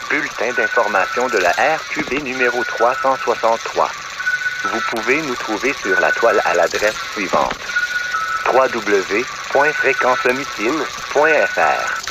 bulletin d'information de la RQB numéro 363. Vous pouvez nous trouver sur la toile à l'adresse suivante: www.fréquenceomutine.fr.